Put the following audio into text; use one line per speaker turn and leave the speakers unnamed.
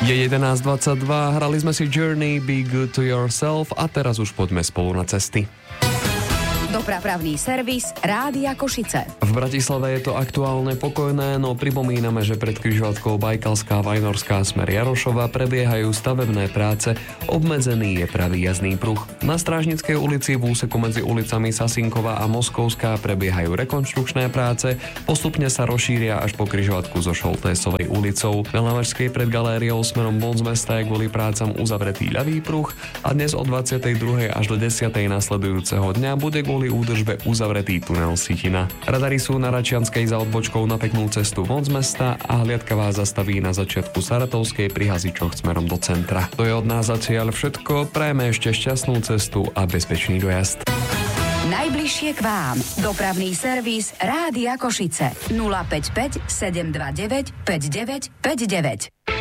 Je 11.22, hrali sme si Journey, Be Good to Yourself a teraz už poďme spolu na cesty.
Dopravný servis Rádia Košice.
V Bratislave je to aktuálne pokojné, no pripomíname, že pred križovatkou Bajkalská Vajnorská smer Jarošova prebiehajú stavebné práce, obmedzený je pravý jazdný pruh. Na Strážnickej ulici v úseku medzi ulicami Sasinková a Moskovská prebiehajú rekonštrukčné práce, postupne sa rozšíria až po križovatku so Šoltésovej ulicou. Na Lavačskej pred galériou smerom von z mesta je kvôli prácam uzavretý ľavý pruh a dnes od 22. až do 10. nasledujúceho dňa bude kvôli údržbe uzavretý tunel Sichina. Radary sú na Račianskej za odbočkou na peknú cestu von z mesta a hliadka vás zastaví na začiatku Saratovskej pri Hazičoch smerom do centra. To je od nás zatiaľ všetko, prajeme ešte šťastnú cestu a bezpečný dojazd.
Najbližšie k vám. Dopravný servis Rádia Košice. 055 729 5959.